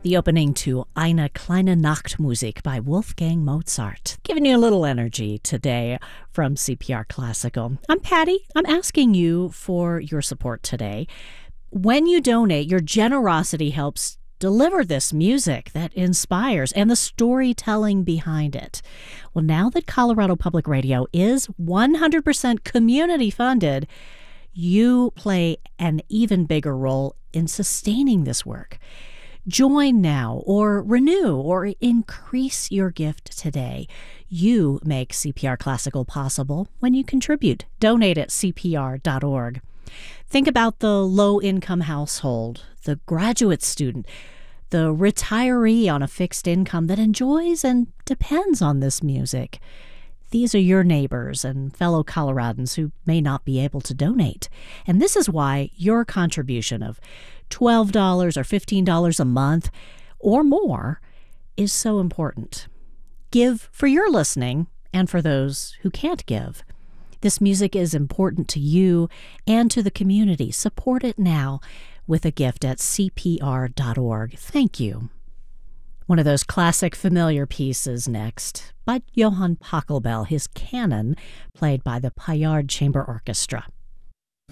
The opening to Eine kleine Nachtmusik by Wolfgang Mozart. Giving you a little energy today from CPR Classical. I'm Patty. I'm asking you for your support today. When you donate, your generosity helps deliver this music that inspires and the storytelling behind it. Well, now that Colorado Public Radio is 100% community funded, you play an even bigger role in sustaining this work. Join now or renew or increase your gift today. You make CPR Classical possible when you contribute. Donate at CPR.org. Think about the low-income household, the graduate student, the retiree on a fixed income that enjoys and depends on this music. These are your neighbors and fellow Coloradans who may not be able to donate. And this is why your contribution of $12 or $15 a month or more is so important. Give for your listening and for those who can't give. This music is important to you and to the community. Support it now with a gift at CPR.org. Thank you. One of those classic familiar pieces next by Johann Pachelbel, his canon played by the Payard Chamber Orchestra.